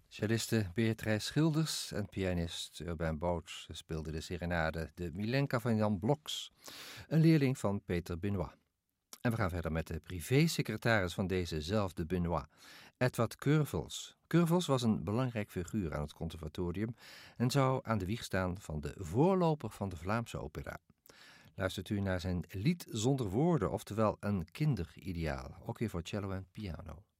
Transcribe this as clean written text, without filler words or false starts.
Celliste Beatrice Schilders en pianist Urbain Boot speelden de serenade de Milenka van Jan Bloks, een leerling van Peter Benoit. En we gaan verder met de privésecretaris van dezezelfde Benoit, Edward Curvels. Curvels was een belangrijk figuur aan het conservatorium en zou aan de wieg staan van de voorloper van de Vlaamse opera. Luistert u naar zijn Lied zonder woorden, oftewel een kinderideaal, ook weer voor cello en piano.